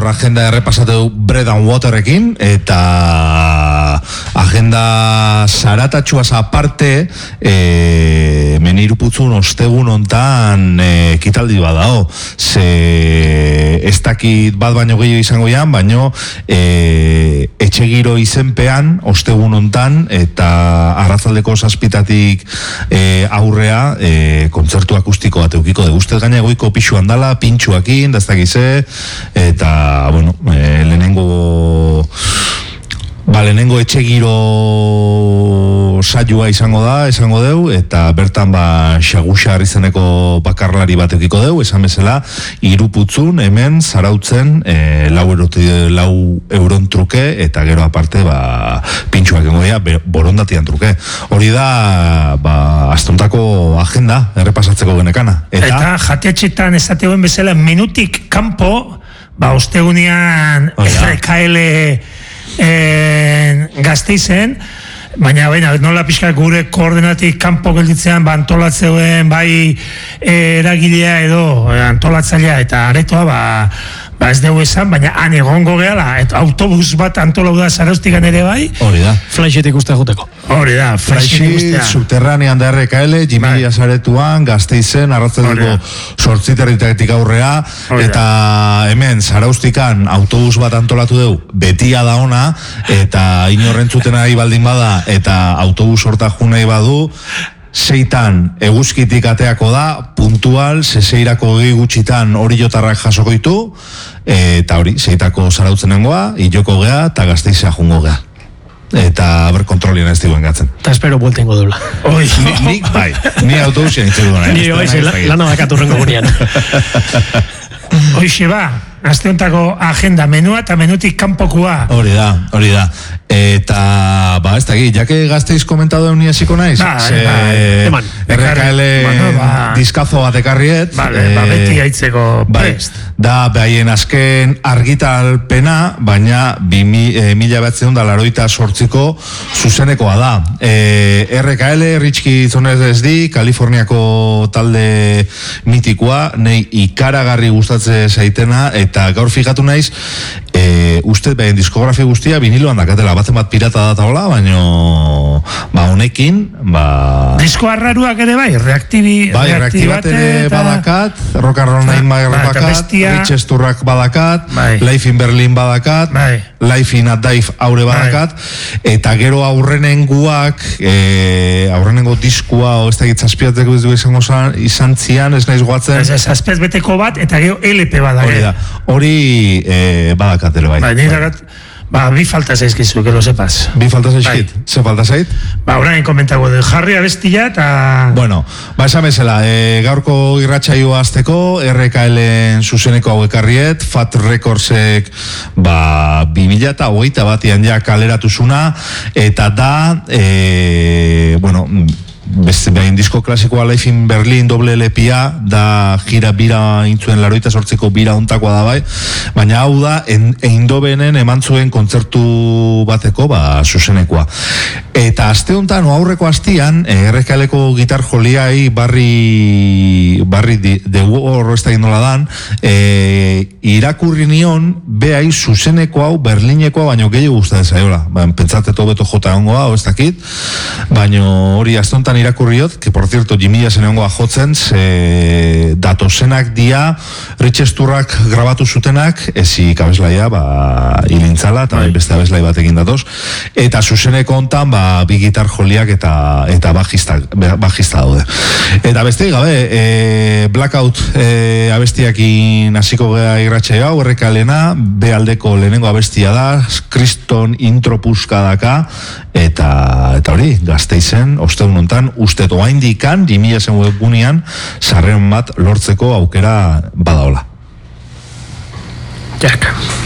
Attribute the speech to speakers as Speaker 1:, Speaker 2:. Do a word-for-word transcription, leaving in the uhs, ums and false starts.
Speaker 1: gaur agenda errepasatu Bread and Waterrekin, eta agenda zaratatxuaz aparte, e, meniruputzun ostegun ontan e, kitaldi badao, ze ez dakit bat baino gehiago izango jan, baino e, etxegiro izenpean ostegun ontan, eta arratzaldeko zazpitatik e, aurrea e, kontzertu akustiko bat eukiko de guztet gaina egoiko pixu handala, pintxuakin, daztakize, eta, bueno, e, lehenengo ba, lehenengo etxegiro saioa izango da, esango deu, eta bertan ba Xaguxar izeneko bakarlari bat eukiko deu, esan bezala, iruputzun hemen zarautzen e, lau, eroti, lau euron truke, eta gero aparte ba pintxuak engo dira, borondatian truke. Hori da, ba, astontako agenda, errepasatzeko genekana.
Speaker 2: Eta, eta jatetxetan esategoen bezala, minutik kanpo, ba, ostegunean R K L Gasteizen, baina baina nola pixka gure koordenatik kanpo gelditzean ba, antolatzeuen bai eragilea edo antolatzailea eta aretoa ba, ba ez dugu esan, baina han egongo gehala, eta autobus bat antolau da Zarauztikan ere bai.
Speaker 1: Hori da.
Speaker 3: Flaixetik uste juteko.
Speaker 2: Hori da, flaixetik ustea.
Speaker 1: Subterranean da R K L, Jimilia Zaretuan, Gasteizen, arratzaduko sortziterritatik aurrea, eta hemen Zarauztikan autobus bat antolatu dugu, betia da ona, eta inorrentzuten ari baldin bada, eta autobus horta junai badu, seitan eguzkitik ateako da, puntual, seseirako gehi gutxitan hori jotarrak jasoko ditu, eta hori, seitako zarautzenengoa, iloko gea, eta Gasteizea jungo gea. Eta ber kontrolien ez diguen gatzen.
Speaker 3: Eta espero bueltengo dula.
Speaker 1: Oi, nik bai, ni autobusian itxu duena.
Speaker 3: Ni oi, lana bakaturrengo gurean.
Speaker 2: Hoixe ba, asteontako agenda menua eta menutik kanpokoa.
Speaker 1: Hori da, hori da. Eta, ba, ez dakit, jake Gasteiz komentado egun niaziko naiz?
Speaker 2: Ba, ba, eman.
Speaker 1: R K L diskazo bat ekarriet.
Speaker 2: Bale, ba, beti haitzeko prest.
Speaker 1: Da, behaien azken argitalpena, baina mila batzen da laroita sortziko zuzenekoa da. R K L, Ritxki Zonez ez di, Kaliforniako talde mitikoa, nei ikaragarri gustatze zaitena, eta gaur fijatu naiz, uste behin diskografi guztia viniloan dakatela, batzen bat pirata data hola, baino ba honekin, ba
Speaker 2: disko arraruak ere bai, reaktibi
Speaker 1: bai, reaktibat ere badakat, Rock and Roll Night badakat, Richesturrak badakat, Life in Berlin badakat, Life in at Dive aurre badakat, eta gero aurrenenguak aurrenengo diskua o ez da gitzazpiatzeko ez du izango izan zian, ez naiz guatzen
Speaker 2: zazpez beteko bat, eta gero L P badak
Speaker 1: hori da, hori badakatelo bai.
Speaker 2: Bai, nire ba, bi falta zaizkizu, que lo sepas.
Speaker 1: Bi falta zaizkit? Ze falta zait?
Speaker 2: Ba, orain komentago de jarri abestia eta...
Speaker 1: Bueno, ba, esan bezala, e, gaurko irratsaioa azteko, R K L-en zuzeneko hau ekarriet, Fat Recordsek, ba, bi mila eta hogeita batian ja kaleratuzuna, eta da, e, bueno... beste behin disko klasikoa Life in Berlin doble L P A da gira bira intzuen laroita sortzeko bira ontakoa da bai, baina hau da Eindhovenen eman zuen kontzertu bateko ba zuzenekoa, eta aste honetan o aurreko astian R K L-ko gitar joliai barri barri degu horro ez da indola dan e, irakurri nion behai zuzeneko hau Berlinekoa baino gehiago gustatzen zaiola, ba, pentsateto beto jota ongoa o ez dakit, baino hori aste honetan irakurriot, que por cierto Jimilla zenengoa jotzen, ze datosenak dia Richesturrak grabatu zutenak, ezi abeslaia ba, ilintzala, eta beste abeslai batekin datoz, eta zuzeneko hontan ba, bi gitar joliak eta eta bajista, bajista daude. Eta beste gabe, e, Blackout e, abestiakin hasiko gea irratxe hau, R K L-ena, B aldeko lehenengo abestia da, Kriston intropuska daka, eta eta hori, Gasteizen, ostegun hontan, uste oaindikan, Jimilla zen webgunean, sarren bat lortzeko aukera badaola.
Speaker 2: Jak.